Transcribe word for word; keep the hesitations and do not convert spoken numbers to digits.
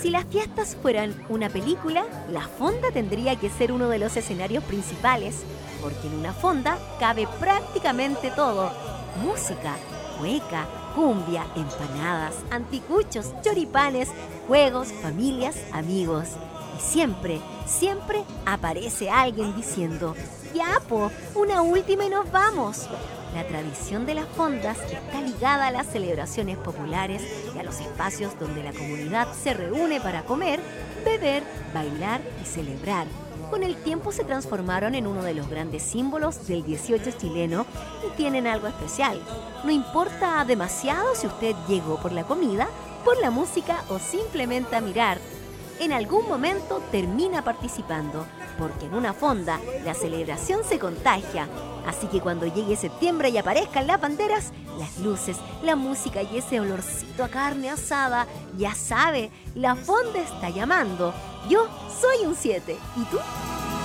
Si las fiestas fueran una película, la fonda tendría que ser uno de los escenarios principales, porque en una fonda cabe prácticamente todo: música, cueca, cumbia, empanadas, anticuchos, choripanes, juegos, familias, amigos. Y siempre, siempre aparece alguien diciendo: ¡ya, po! Una última y nos vamos. La tradición de las fondas está ligada a las celebraciones populares y a los espacios donde la comunidad se reúne para comer, beber, bailar y celebrar. Con el tiempo se transformaron en uno de los grandes símbolos del dieciocho chileno y tienen algo especial. No importa demasiado si usted llegó por la comida, por la música o simplemente a mirar. En algún momento termina participando, porque en una fonda la celebración se contagia. Así que cuando llegue septiembre y aparezcan las banderas, las luces, la música y ese olorcito a carne asada, ya sabe, la fonda está llamando. Yo soy un siete. ¿Y tú?